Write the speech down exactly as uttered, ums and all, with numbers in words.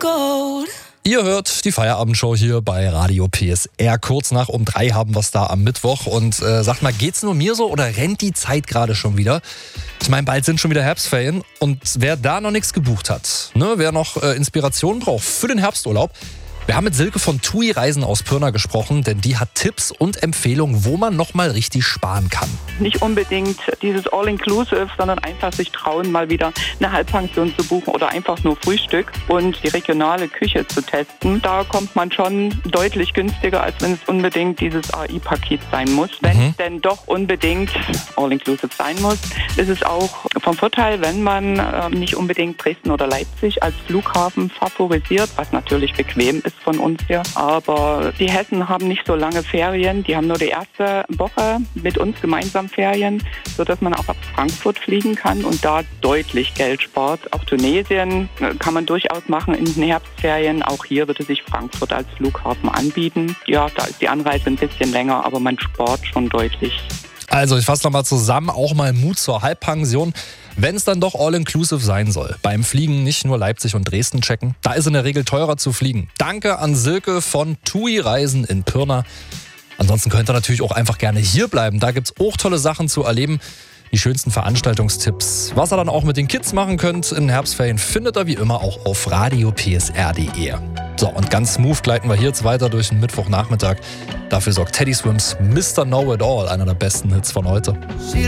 gold. Ihr hört die Feierabendshow hier bei Radio P S R. Kurz nach um drei haben wir es da am Mittwoch. Und äh, sagt mal, geht's nur mir so oder rennt die Zeit gerade schon wieder? Ich meine, bald sind schon wieder Herbstferien. Und wer da noch nichts gebucht hat, ne, wer noch äh, Inspiration braucht für den Herbsturlaub, wir haben mit Silke von T U I Reisen aus Pirna gesprochen, denn die hat Tipps und Empfehlungen, wo man noch mal richtig sparen kann. Nicht unbedingt dieses All-Inclusive, sondern einfach sich trauen, mal wieder eine Halbpension zu buchen oder einfach nur Frühstück und die regionale Küche zu testen. Da kommt man schon deutlich günstiger, als wenn es unbedingt dieses A I-Paket sein muss. Wenn Mhm. es denn doch unbedingt All-Inclusive sein muss, ist es auch vom Vorteil, wenn man äh, nicht unbedingt Dresden oder Leipzig als Flughafen favorisiert, was natürlich bequem ist von uns hier. Aber die Hessen haben nicht so lange Ferien. Die haben nur die erste Woche mit uns gemeinsam Ferien, sodass man auch ab Frankfurt fliegen kann und da deutlich Geld spart. Auch Tunesien kann man durchaus machen in den Herbstferien. Auch hier würde sich Frankfurt als Flughafen anbieten. Ja, da ist die Anreise ein bisschen länger, aber man spart schon deutlich. Also ich fasse nochmal zusammen, auch mal Mut zur Halbpension, wenn es dann doch all-inclusive sein soll. Beim Fliegen nicht nur Leipzig und Dresden checken, da ist in der Regel teurer zu fliegen. Danke an Silke von T U I Reisen in Pirna. Ansonsten könnt ihr natürlich auch einfach gerne hier bleiben, da gibt's auch tolle Sachen zu erleben. Die schönsten Veranstaltungstipps, was ihr dann auch mit den Kids machen könnt in den Herbstferien, findet ihr wie immer auch auf radio p s r punkt d e. So, und ganz smooth gleiten wir hier jetzt weiter durch den Mittwochnachmittag. Dafür sorgt Teddy Swims Mister Know It All, einer der besten Hits von heute.